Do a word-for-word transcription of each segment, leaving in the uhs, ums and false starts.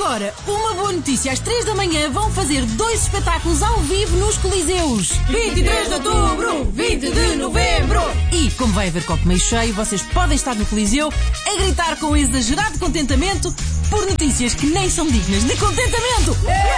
agora, uma boa notícia. Às três da manhã vão fazer dois espetáculos ao vivo nos Coliseus. vinte e três de outubro, vinte de novembro. E, como vai haver copo meio cheio, vocês podem estar no Coliseu a gritar com exagerado contentamento por notícias que nem são dignas de contentamento.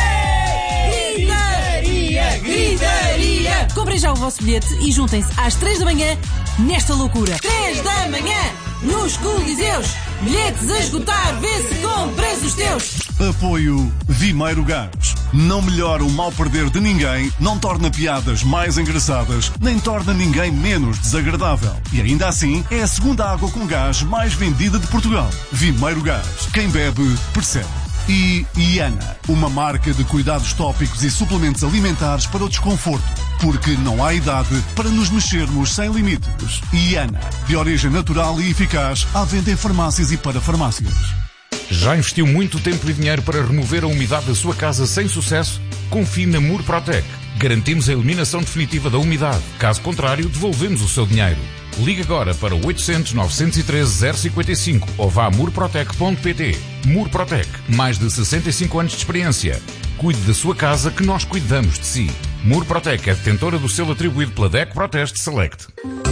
Gritaria, gritaria. Comprem já o vosso bilhete e juntem-se às três da manhã nesta loucura. três da manhã, nos Coliseus. Bilhetes a esgotar, vê se compras os teus. Apoio Vimeiro Gás. Não melhora o mal perder de ninguém, não torna piadas mais engraçadas, nem torna ninguém menos desagradável. E ainda assim, é a segunda água com gás mais vendida de Portugal. Vimeiro Gás. Quem bebe, percebe. E Iana, uma marca de cuidados tópicos e suplementos alimentares para o desconforto. Porque não há idade para nos mexermos sem limites. Iana, de origem natural e eficaz, à venda em farmácias e para farmácias. Já investiu muito tempo e dinheiro para remover a umidade da sua casa sem sucesso? Confie na Murprotec. Garantimos a eliminação definitiva da umidade. Caso contrário, devolvemos o seu dinheiro. Ligue agora para oitocentos, novecentos e treze, zero cinquenta e cinco ou vá a murprotec ponto pt. Murprotec. Mais de sessenta e cinco anos de experiência. Cuide da sua casa que nós cuidamos de si. Murprotec é detentora do selo atribuído pela D E C Proteste Select.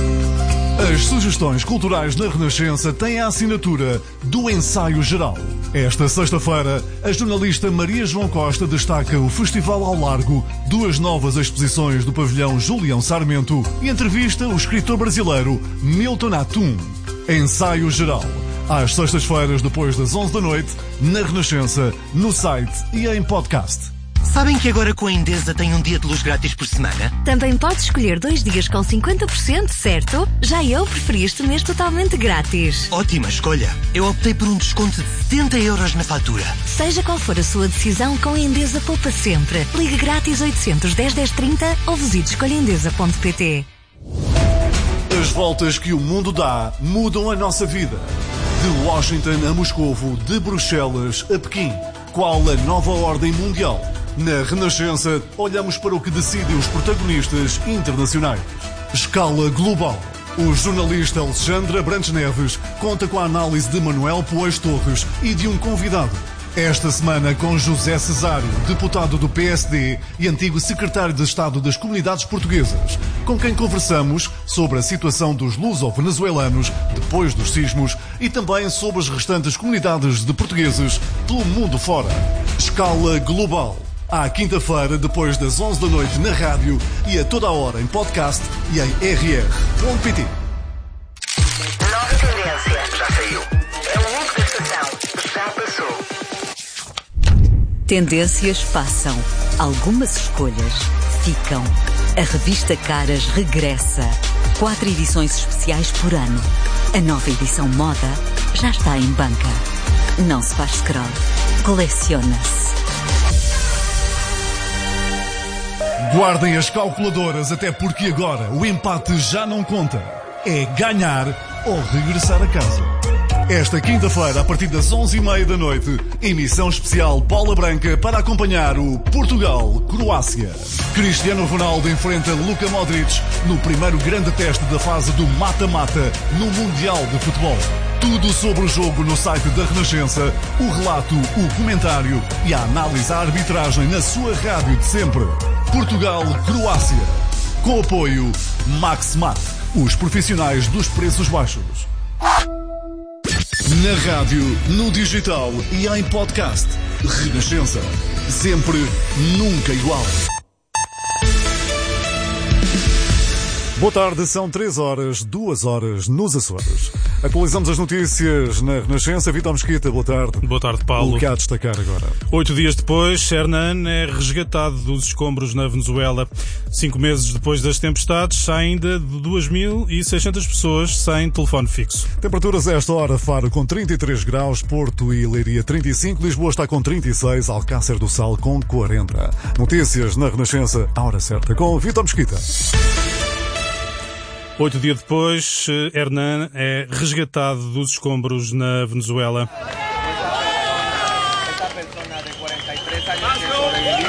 As sugestões culturais na Renascença têm a assinatura do Ensaio Geral. Esta sexta-feira, a jornalista Maria João Costa destaca o Festival ao Largo, duas novas exposições do pavilhão Julião Sarmento e entrevista o escritor brasileiro Milton Atum. Ensaio Geral. Às sextas-feiras, depois das onze da noite, na Renascença, no site e em podcast. Sabem que agora com a Endesa tem um dia de luz grátis por semana? Também podes escolher dois dias com cinquenta por cento, certo? Já eu preferi este mês totalmente grátis. Ótima escolha. Eu optei por um desconto de setenta euros na fatura. Seja qual for a sua decisão, com a Endesa poupa sempre. Ligue grátis oitocentos, dez, dez, trinta ou visite escolha endesa ponto pt. As voltas que o mundo dá mudam a nossa vida. De Washington a Moscovo, de Bruxelas a Pequim. Qual a nova ordem mundial? Na Renascença, olhamos para o que decidem os protagonistas internacionais. Escala global. O jornalista Alexandre Abrantes Neves conta com a análise de Manuel Poeis Torres e de um convidado. Esta semana com José Cesário, deputado do P S D e antigo secretário de Estado das Comunidades Portuguesas, com quem conversamos sobre a situação dos luso-venezuelanos depois dos sismos e também sobre as restantes comunidades de portugueses pelo mundo fora. Escala global. À quinta-feira, depois das onze da noite na rádio e a toda a hora em podcast e em r r ponto p t. Nova tendência. Já saiu. É o look da estação. Já passou. Tendências passam. Algumas escolhas ficam. A revista Caras regressa. Quatro edições especiais por ano. A nova edição moda já está em banca. Não se faz scroll. Coleciona-se. Guardem as calculadoras, até porque agora o empate já não conta. É ganhar ou regressar a casa. Esta quinta-feira, a partir das onze e meia da noite, emissão especial Bola Branca para acompanhar o Portugal-Croácia. Cristiano Ronaldo enfrenta Luka Modric no primeiro grande teste da fase do mata-mata no Mundial de Futebol. Tudo sobre o jogo no site da Renascença, o relato, o comentário e a análise à arbitragem na sua rádio de sempre. Portugal-Croácia. Com apoio Max-Mat, os profissionais dos preços baixos. Na rádio, no digital e em podcast. Renascença. Sempre, nunca igual. Boa tarde, são três horas, duas horas nos Açores. Atualizamos as notícias na Renascença. Vitor Mesquita, boa tarde. Boa tarde, Paulo. O que há a destacar agora? Oito dias depois, Hernan é resgatado dos escombros na Venezuela. Cinco meses depois das tempestades, há ainda duas mil e seiscentas pessoas sem telefone fixo. Temperaturas a esta hora: Faro com trinta e três graus, Porto e Leiria trinta e cinco, Lisboa está com trinta e seis, Alcácer do Sal com quarenta. Notícias na Renascença, à hora certa, com Vitor Mesquita. Oito dias depois, Hernan é resgatado dos escombros na Venezuela.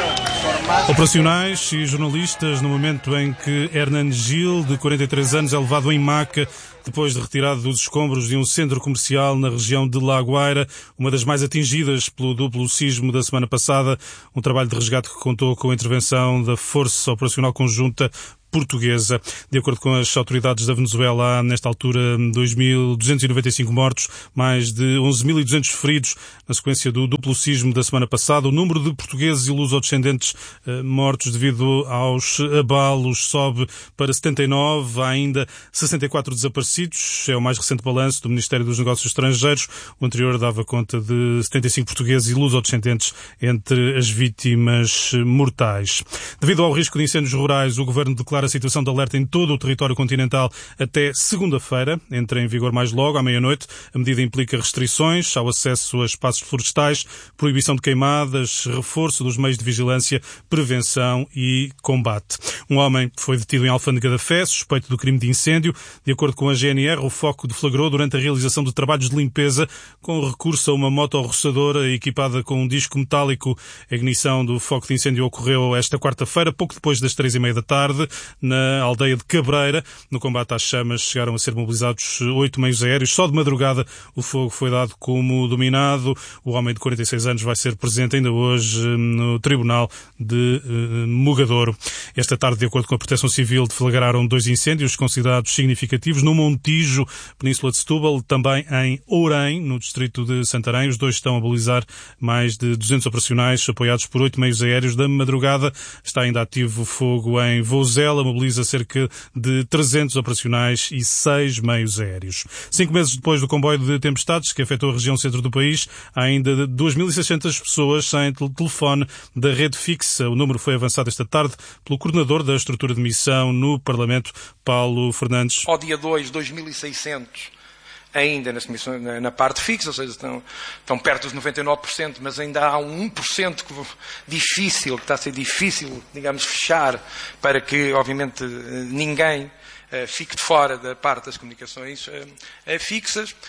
Operacionais e jornalistas no momento em que Hernan Gil, de quarenta e três anos, é levado em maca depois de retirado dos escombros de um centro comercial na região de La Guaira, uma das mais atingidas pelo duplo sismo da semana passada. Um trabalho de resgate que contou com a intervenção da Força Operacional Conjunta Portuguesa. De acordo com as autoridades da Venezuela, há nesta altura dois mil duzentos e noventa e cinco mortos, mais de onze mil e duzentos feridos na sequência do duplo sismo da semana passada. O número de portugueses e lusodescendentes eh, mortos devido aos abalos sobe para setenta e nove. Há ainda sessenta e quatro desaparecidos. É o mais recente balanço do Ministério dos Negócios Estrangeiros. O anterior dava conta de setenta e cinco portugueses e lusodescendentes entre as vítimas mortais. Devido ao risco de incêndios rurais, o Governo declara a situação de alerta em todo o território continental até segunda-feira. Entra em vigor mais logo, à meia-noite. A medida implica restrições ao acesso a espaços florestais, proibição de queimadas, reforço dos meios de vigilância, prevenção e combate. Um homem foi detido em Alfândega da Fé, suspeito do crime de incêndio. De acordo com a G N R, o foco deflagrou durante a realização de trabalhos de limpeza com recurso a uma motorroçadora equipada com um disco metálico. A ignição do foco de incêndio ocorreu esta quarta-feira, pouco depois das três e meia da tarde, na aldeia de Cabreira. No combate às chamas chegaram a ser mobilizados oito meios aéreos. Só de madrugada o fogo foi dado como dominado. O homem de quarenta e seis anos vai ser presente ainda hoje no Tribunal de uh, Mogadouro. Esta tarde, de acordo com a Proteção Civil, deflagraram dois incêndios considerados significativos no Montijo, Península de Setúbal, também em Ourém, no distrito de Santarém. Os dois estão a mobilizar mais de duzentos operacionais, apoiados por oito meios aéreos. Da madrugada está ainda ativo o fogo em Vouzela, mobiliza cerca de trezentos operacionais e seis meios aéreos. Cinco meses depois do comboio de tempestades que afetou a região centro do país, há ainda duas mil e seiscentas pessoas sem telefone da rede fixa. O número foi avançado esta tarde pelo coordenador da estrutura de missão no Parlamento, Paulo Fernandes. Ao dia dois, dois mil e seiscentos ainda nas comissões, na, na parte fixa, ou seja, estão, estão perto dos noventa e nove por cento, mas ainda há um um por cento que, difícil, que está a ser difícil, digamos, fechar, para que, obviamente, ninguém uh, fique de fora da parte das comunicações uh, uh, fixas, uh,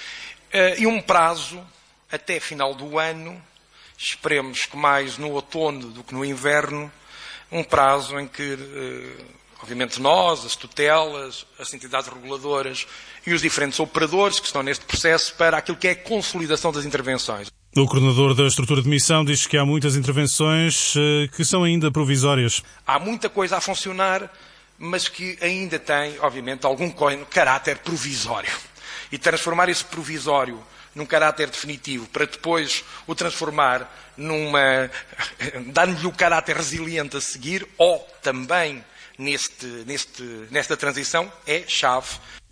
e um prazo até final do ano, esperemos que mais no outono do que no inverno, um prazo em que, uh, obviamente, nós, as tutelas, as entidades reguladoras e os diferentes operadores que estão neste processo para aquilo que é a consolidação das intervenções. O coordenador da estrutura de missão diz que há muitas intervenções uh, que são ainda provisórias. Há muita coisa a funcionar, mas que ainda tem, obviamente, algum caráter provisório. E transformar esse provisório num caráter definitivo, para depois o transformar numa... dar-lhe o caráter resiliente a seguir, ou também neste, neste, nesta transição, é chave.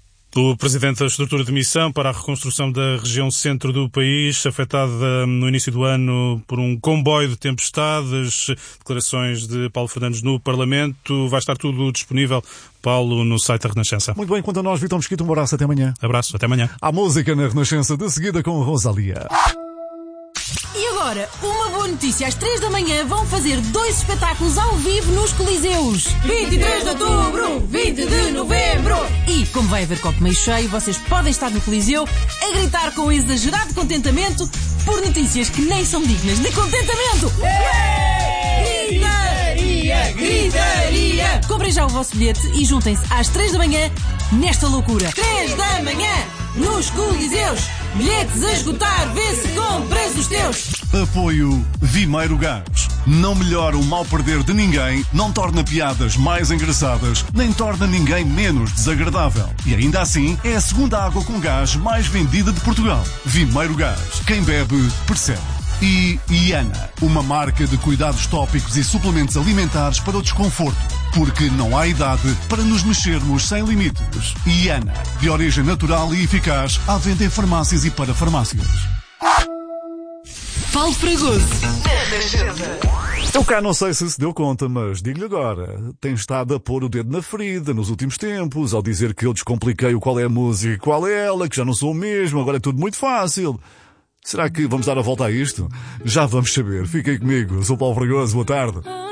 O presidente da estrutura de missão para a reconstrução da região centro do país, afetada no início do ano por um comboio de tempestades, declarações de Paulo Fernandes no Parlamento. Vai estar tudo disponível, Paulo, no site da Renascença. Muito bem, quanto a nós, Vitor Mesquita, um abraço, até amanhã. Abraço, até amanhã. Há música na Renascença, de seguida com Rosalia. E agora, uma boa notícia. Às três da manhã vão fazer dois espetáculos ao vivo nos Coliseus. vinte e três de outubro, vinte de novembro. E, como vai haver copo meio cheio, vocês podem estar no Coliseu a gritar com exagerado contentamento por notícias que nem são dignas de contentamento. Gritaria, gritaria. Comprem já o vosso bilhete e juntem-se às três da manhã nesta loucura. três da manhã, nos Coliseus. Bilhetes a esgotar, vê se compras os teus. Apoio Vimeiro Gás. Não melhora o mal perder de ninguém, não torna piadas mais engraçadas, nem torna ninguém menos desagradável. E ainda assim, é a segunda água com gás mais vendida de Portugal. Vimeiro Gás. Quem bebe, percebe. E Iana, uma marca de cuidados tópicos e suplementos alimentares para o desconforto. Porque não há idade para nos mexermos sem limites. Iana, de origem natural e eficaz, à venda em farmácias e para farmácias. Paulo Fragoso. Eu cá não sei se se deu conta, mas digo-lhe agora, tem estado a pôr o dedo na ferida nos últimos tempos, ao dizer que eu descompliquei o qual é a música e qual é ela, que já não sou o mesmo, agora é tudo muito fácil. Será que vamos dar a volta a isto? Já vamos saber. Fiquem comigo. Eu sou o Paulo Fragoso. Boa tarde.